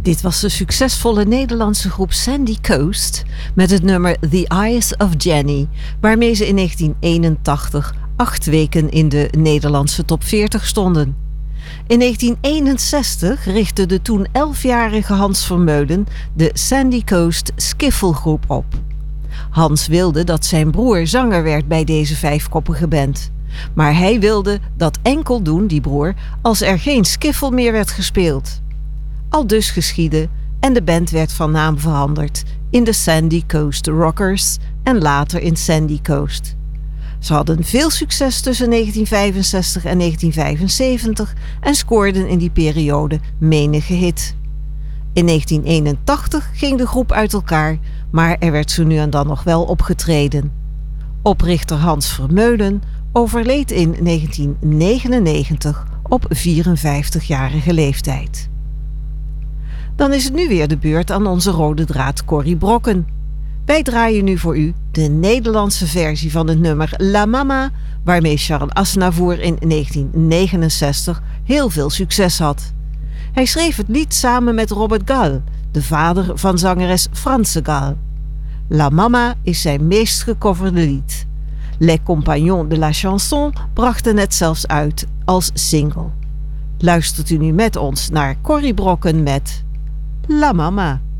Dit was de succesvolle Nederlandse groep Sandy Coast met het nummer The Eyes of Jenny, waarmee ze in 1981 8 weken in de Nederlandse top 40 stonden. In 1961 richtte de toen 11-jarige Hans Vermeulen de Sandy Coast Skiffelgroep op. Hans wilde dat zijn broer zanger werd bij deze 5-koppige band. Maar hij wilde dat enkel doen, die broer, als er geen skiffel meer werd gespeeld. Aldus geschiedde en de band werd van naam veranderd in de Sandy Coast Rockers en later in Sandy Coast. Ze hadden veel succes tussen 1965 en 1975 en scoorden in die periode menige hit. In 1981 ging de groep uit elkaar, maar er werd zo nu en dan nog wel opgetreden. Oprichter Hans Vermeulen overleed in 1999 op 54-jarige leeftijd. Dan is het nu weer de beurt aan onze rode draad Corrie Brokken. Wij draaien nu voor u de Nederlandse versie van het nummer La Mama, waarmee Charles Aznavour in 1969 heel veel succes had. Hij schreef het lied samen met Robert Gall, de vader van zangeres Franse Gall. La Mama is zijn meest gecoverde lied. Les Compagnons de la Chanson brachten het zelfs uit als single. Luistert u nu met ons naar Corrie Brokken met La Mama.